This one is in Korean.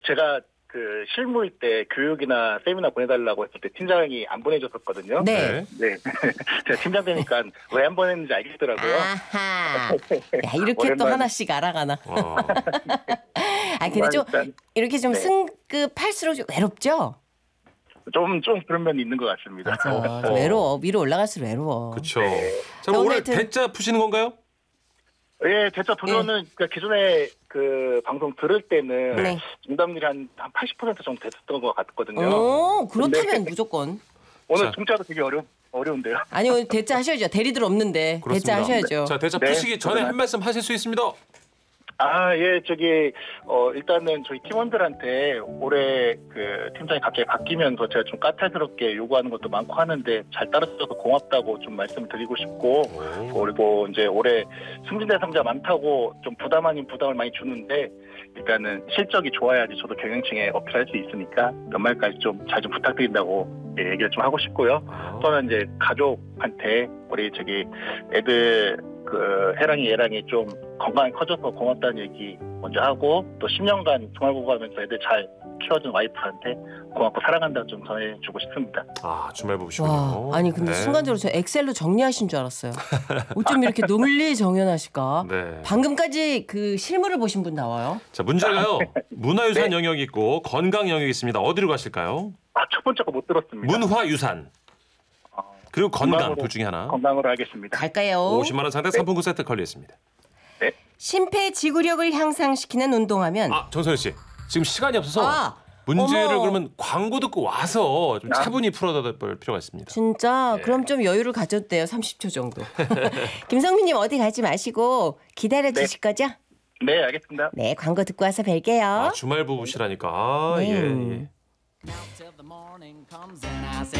제가 그 실무일 때 교육이나 세미나 보내달라고 했을 때 팀장이 안 보내줬었거든요. 네. 네. 제가 팀장 되니까 왜 안 보냈는지 알겠더라고요. 아하. 야, 이렇게 또 오랜만에. 하나씩 알아가나. 아, 근데 좀 일단, 이렇게 좀 네. 승급할수록 좀 외롭죠? 좀 그런 면이 있는 것 같습니다. 맞아. 외로워. 위로 올라갈수록 외로워. 그렇죠. 자, 자, 그럼 오늘 오늘 하여튼- 대짜 푸시는 건가요? 예, 대차 도전은 그러니까 기존에 그 방송 들을 때는 네. 정답률이 한 80% 정도 됐었던 것 같거든요. 오, 그렇다면 근데 무조건. 오늘 자. 진짜로 되게 어려운데요. 아니, 오늘 대짜 하셔야죠. 대리들 없는데. 그렇습니다. 대짜 하셔야죠. 자, 대짜 네. 푸시기 전에 한 말씀 하실 수 있습니다. 아, 예, 일단은 저희 팀원들한테 올해 그 팀장이 갑자기 바뀌면서 제가 좀 까탈스럽게 요구하는 것도 많고 하는데 잘 따라줘서 고맙다고 좀 말씀드리고 싶고, 그리고 이제 올해 승진 대상자 많다고 좀 부담 아닌 부담을 많이 주는데, 일단은 실적이 좋아야지 저도 경영층에 어필할 수 있으니까 연말까지 좀 잘 좀 부탁드린다고 얘기를 좀 하고 싶고요. 또는 이제 가족한테 우리 애들 그 해랑이 얘랑이 좀 건강히 커져서 고맙다는 얘기 먼저 하고, 또 10년간 주말부부하면서 애들 잘 키워준 와이프한테 고맙고 사랑한다고 좀 전해주고 싶습니다. 아, 주말 부부시군요. 와, 아니 근데 네. 순간적으로 저 엑셀로 정리하신 줄 알았어요. 어쩜 이렇게 논리정연하실까? 네. 방금까지 그 실물을 보신 분 나와요? 자, 문제가요. 문화유산 네. 영역이 있고 건강 영역이 있습니다. 어디로 가실까요? 아, 첫 번째 거 못 들었습니다. 문화유산. 그리고 건강 둘 중에 하나. 건강으로 하겠습니다. 갈까요? 50만 원 상대 상품권 세트 걸려있습니다. 네. 심폐지구력을 향상시키는 운동하면 아, 정선희 씨. 지금 시간이 없어서 아, 문제를 어머. 그러면 광고 듣고 와서 좀 차분히 풀어볼 필요가 있습니다. 진짜 그럼 좀 여유를 가졌대요. 30초 정도. 김성민님 어디 가지 마시고 기다려 주실 거죠? 네, 알겠습니다. 네, 광고 듣고 와서 뵐게요. 아, 주말 부부시라니까. 아, 네. 예, 예. Till the morning comes and I say